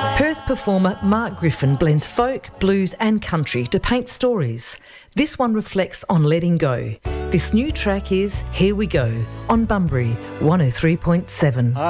Perth performer Mark Griffin blends folk, blues and country to paint stories. This one reflects on letting go. This new track is Here We Go on Bunbury 103.7.